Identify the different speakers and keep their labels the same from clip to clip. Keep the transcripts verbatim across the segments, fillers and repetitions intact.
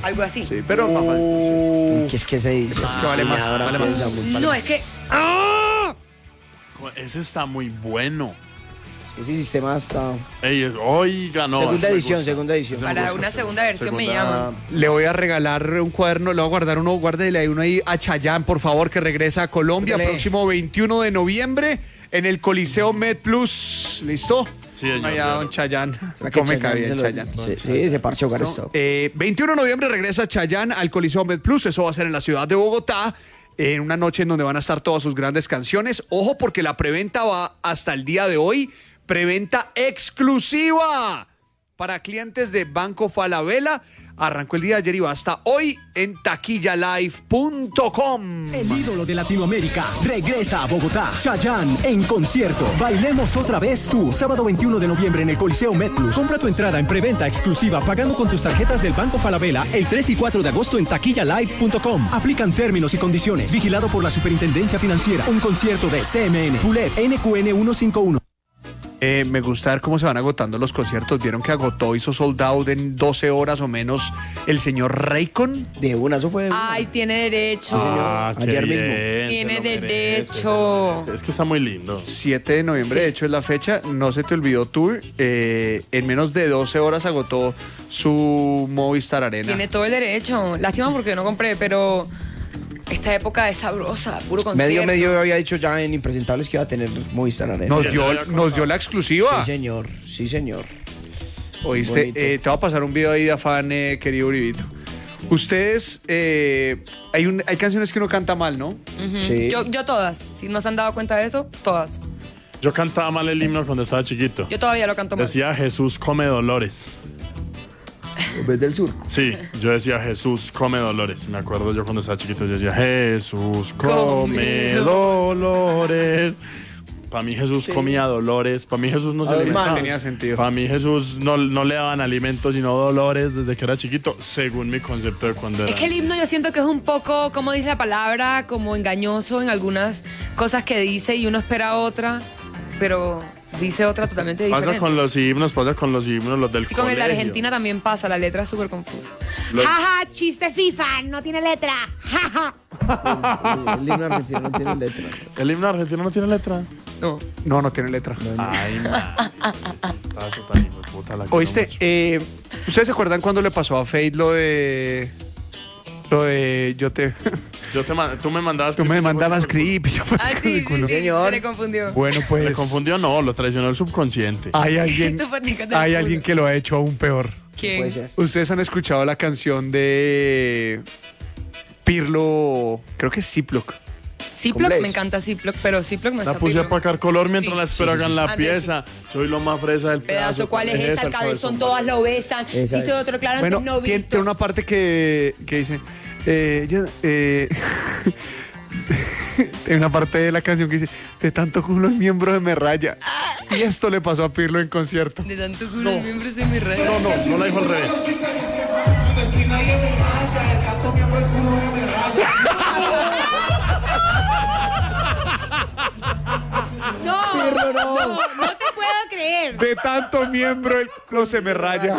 Speaker 1: Algo así.
Speaker 2: Sí, pero mamá.
Speaker 3: Uh, ¿Qué es que se dice?
Speaker 2: Es que vale más, vale más.
Speaker 1: No, es que...
Speaker 4: Ese está muy bueno.
Speaker 3: Ese sistema está...
Speaker 4: Ey, hoy ya no.
Speaker 3: Segunda
Speaker 4: ese me
Speaker 3: edición,
Speaker 4: gusta.
Speaker 3: segunda edición.
Speaker 4: Ese me
Speaker 1: Para
Speaker 4: gusta,
Speaker 1: una
Speaker 4: ese-
Speaker 1: segunda versión me
Speaker 4: segunda-
Speaker 1: llaman.
Speaker 2: Le voy a regalar un cuaderno, le voy a guardar uno, guárdele ahí uno ahí a Chayanne, por favor, que regresa a Colombia
Speaker 3: Dale.
Speaker 2: próximo veintiuno de noviembre en el Coliseo MedPlus. ¿Listo?
Speaker 4: Sí, señor.
Speaker 2: Allá don Chayanne.
Speaker 3: Para que
Speaker 2: ¿Cómo me cae
Speaker 3: Chayanne
Speaker 2: bien
Speaker 3: se lo-
Speaker 2: Chayanne?
Speaker 3: Sí, sí, se parchó con esto.
Speaker 2: Eh, veintiuno de noviembre regresa Chayanne al Coliseo MedPlus. Eso va a ser en la ciudad de Bogotá. En una noche en donde van a estar todas sus grandes canciones. Ojo, porque la preventa va hasta el día de hoy. Preventa exclusiva para clientes de Banco Falabella. Arrancó el día de ayer y va hasta hoy en taquilla live punto com.
Speaker 5: El ídolo de Latinoamérica regresa a Bogotá. Chayanne en concierto. Bailemos otra vez tú. Sábado veintiuno de noviembre en el Coliseo MedPlus. Compra tu entrada en preventa exclusiva pagando con tus tarjetas del Banco Falabella el tres y cuatro de agosto en taquilla live punto com. Aplican términos y condiciones. Vigilado por la Superintendencia Financiera. Un concierto de C M N. Pulet N Q N ciento cincuenta y uno.
Speaker 2: Eh, me gusta ver cómo se van agotando los conciertos. ¿Vieron que agotó, hizo sold out en doce horas o menos el señor Raycon?
Speaker 3: De una, eso fue de una.
Speaker 1: Ay, tiene derecho.
Speaker 4: Ah, qué
Speaker 3: Ayer mismo.
Speaker 4: bien,
Speaker 1: Tiene
Speaker 4: se lo merece,
Speaker 1: derecho.
Speaker 4: se lo merece. Es que está muy lindo.
Speaker 2: siete de noviembre,
Speaker 1: Sí.
Speaker 2: de hecho es la fecha. No se te olvidó tour. Eh, en menos de doce horas agotó su Movistar Arena.
Speaker 1: Tiene todo el derecho. Lástima porque yo no compré, pero esta época es sabrosa, puro concierto.
Speaker 3: Medio, medio había dicho ya en Impresentables que iba a tener Movistar Arena.
Speaker 2: Nos
Speaker 4: Ya
Speaker 2: dio,
Speaker 4: te había
Speaker 2: nos dio la exclusiva.
Speaker 3: Sí, señor. Sí, señor.
Speaker 2: Oíste,
Speaker 3: Bonito.
Speaker 2: eh, te voy a pasar un video ahí de afán, eh, querido Uribito. Ustedes, eh, hay, un, hay canciones que uno canta mal, ¿no?
Speaker 1: Ujú.
Speaker 3: Sí.
Speaker 1: Yo, yo todas. Si no se han dado cuenta de eso, todas.
Speaker 4: Yo cantaba mal el himno cuando estaba chiquito.
Speaker 1: Yo todavía lo canto mal.
Speaker 4: Decía Jesús come dolores.
Speaker 3: ¿Ves del sur?
Speaker 4: Sí, yo decía Jesús come dolores. Me acuerdo yo cuando estaba chiquito, yo decía Jesús come
Speaker 1: Come
Speaker 4: dolores. Para mí Jesús comía dolores. Para mí Jesús no se
Speaker 3: A ver,
Speaker 4: alimentaba.
Speaker 3: manos.
Speaker 2: Tenía sentido.
Speaker 4: Para mí Jesús no, no le daban alimentos sino dolores desde que era chiquito, según mi concepto de cuando era.
Speaker 1: Es que el himno yo siento que es un poco, como dice la palabra, como engañoso en algunas cosas que dice y uno espera otra, pero dice otra totalmente diferente.
Speaker 4: Pasa con los himnos, pasa con los himnos, los del
Speaker 1: Sí, con el de
Speaker 4: colegio.
Speaker 1: Argentina también pasa, la letra es súper confusa.
Speaker 4: Los-
Speaker 1: Jaja, chiste FIFA, no tiene letra. Jaja.
Speaker 3: El himno argentino no tiene letra.
Speaker 4: ¿El himno argentino no tiene letra?
Speaker 1: No.
Speaker 2: No, no tiene letra.
Speaker 4: Ay, madre. Está súper hijo de puta, la quiero
Speaker 2: Oíste,
Speaker 4: mucho.
Speaker 2: eh, ¿ustedes se acuerdan cuando le pasó a Fate lo de... Lo de... Yo te...
Speaker 4: Yo te man- tú me mandabas.
Speaker 2: Tú me
Speaker 4: clip,
Speaker 2: mandabas
Speaker 4: yo fue-
Speaker 2: creep y yo fue
Speaker 1: Ah, sí, sí, sí,
Speaker 3: Señor.
Speaker 1: se le confundió.
Speaker 2: Bueno, pues...
Speaker 4: Le confundió, no, lo traicionó el subconsciente.
Speaker 2: Hay alguien...
Speaker 1: Tú practicando el
Speaker 2: Hay
Speaker 1: culo.
Speaker 2: alguien que lo ha hecho aún peor.
Speaker 1: ¿Quién?
Speaker 3: Puede ser.
Speaker 2: ¿Ustedes han escuchado la canción de... Pirlo... Creo que es Ziploc?
Speaker 1: Ziploc,
Speaker 3: Complex.
Speaker 1: me encanta Ziploc, pero Ziploc no
Speaker 4: La
Speaker 1: está
Speaker 4: puse a
Speaker 1: Ziploc.
Speaker 4: pagar color mientras
Speaker 1: Sí,
Speaker 4: la espero
Speaker 1: sí, sí,
Speaker 4: hagan
Speaker 1: sí.
Speaker 4: la
Speaker 1: Antes
Speaker 4: pieza. Soy lo más fresa del pedazo.
Speaker 1: Pedazo, ¿cuál es esa? El cabezón,
Speaker 4: cabezón
Speaker 1: todas
Speaker 4: vale.
Speaker 1: lo besan.
Speaker 3: Esa
Speaker 1: Dice
Speaker 3: es.
Speaker 1: otro, claro,
Speaker 2: Bueno,
Speaker 1: antes no
Speaker 2: tiene,
Speaker 1: visto.
Speaker 2: tiene una parte que, que dice... Eh, ella, eh, tiene una parte de la canción que dice... De tanto culo el miembro de me raya. Y esto le pasó a Pirlo en concierto.
Speaker 1: De tanto culo, el miembro se me raya.
Speaker 4: No, no, no la dijo al revés.
Speaker 1: No,
Speaker 3: Pirlo, no.
Speaker 1: no, no te puedo creer.
Speaker 2: De tanto miembro el culo se me raya.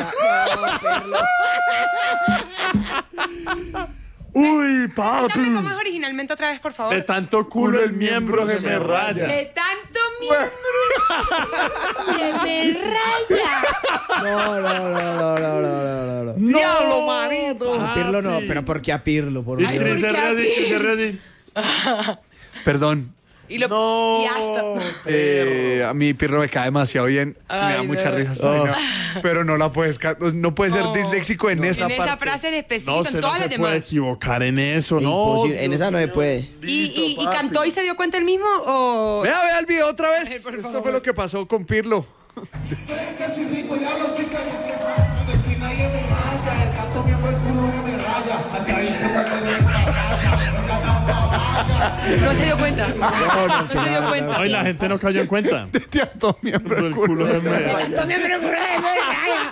Speaker 4: Uy, papi.
Speaker 1: Dame cómo es originalmente otra vez, por favor.
Speaker 4: De tanto culo el miembro se me raya.
Speaker 1: De tanto miembro se me raya.
Speaker 3: No, no, no, no, no, no, no, no.
Speaker 2: ¡Diablo, manito!
Speaker 3: A Pirlo no, pero ¿por qué a Pirlo? Por
Speaker 4: Y
Speaker 3: Dios.
Speaker 4: Cris se
Speaker 1: ¿por qué a
Speaker 4: ríe así, Cris se
Speaker 1: mí?
Speaker 4: ríe así.
Speaker 2: Perdón.
Speaker 1: Y, lo,
Speaker 4: No.
Speaker 1: y hasta.
Speaker 2: Eh, a mí Pirlo me cae demasiado bien. me da
Speaker 1: Ay,
Speaker 2: mucha
Speaker 1: no.
Speaker 2: risa esta vaina, pero no la puedes... ca- No puede ser
Speaker 1: No.
Speaker 2: disléxico en esa
Speaker 1: En
Speaker 2: parte.
Speaker 1: esa frase en específico,
Speaker 4: No,
Speaker 1: en
Speaker 4: se no
Speaker 1: todas
Speaker 4: se
Speaker 1: las
Speaker 4: puede
Speaker 1: demás.
Speaker 4: equivocar en eso, no.
Speaker 3: Imposible, en esa no se puede.
Speaker 1: ¿Y, y, y cantó y se dio cuenta el mismo o...?
Speaker 2: Vea, vea el video otra vez.
Speaker 1: por
Speaker 2: Eso
Speaker 1: favor.
Speaker 2: fue lo que pasó con Pirlo.
Speaker 1: No se dio cuenta.
Speaker 3: No, no,
Speaker 1: No se dio cuenta.
Speaker 4: Hoy la gente no cayó en cuenta.
Speaker 2: De tanto miembro
Speaker 4: El
Speaker 2: el
Speaker 4: culo
Speaker 2: culo.
Speaker 4: se me raya.
Speaker 1: Tanto miembro culo se me raya.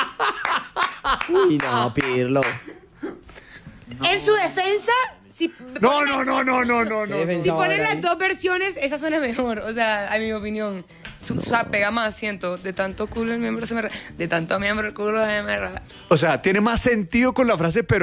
Speaker 3: Y no, Pirlo.
Speaker 1: En su defensa, si,
Speaker 2: No, no, no, no, no, no, no.
Speaker 3: ¿Qué defensa
Speaker 1: si
Speaker 3: va a
Speaker 1: ponen
Speaker 3: haber
Speaker 1: las
Speaker 3: ahí?
Speaker 1: dos versiones, esa suena mejor. O sea, a mi opinión. Su, o sea, pega más, siento. De tanto culo el miembro se me raya. De tanto miembro el culo se me raya.
Speaker 2: O sea, tiene más sentido con la frase, pero